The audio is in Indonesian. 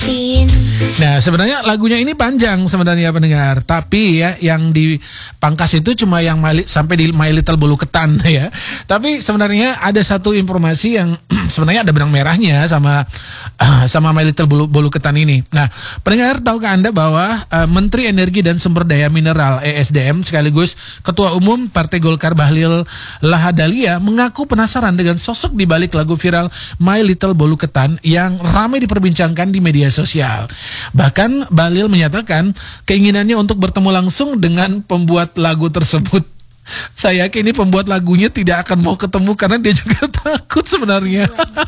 Yasin. Nah, sebenarnya lagunya ini panjang sebenarnya pendengar, tapi ya yang dipangkas itu cuma yang sampai di My Little Bulu Ketan ya. Tapi sebenarnya ada satu informasi yang sebenarnya ada benang merahnya sama My Little Bulu Ketan ini. Nah, pendengar, tahukah Anda bahwa Menteri Energi dan Sumber Daya Mineral (ESDM) sekaligus Ketua Umum Partai Golkar Bahlil Lahadalia mengaku penasaran dengan sosok di balik lagu viral My Little Bulu Ketan yang ramai diperbincangkan di media sosial. Bahkan Bahlil menyatakan keinginannya untuk bertemu langsung dengan pembuat lagu tersebut. Saya yakin ini pembuat lagunya tidak akan mau ketemu karena dia juga takut sebenarnya.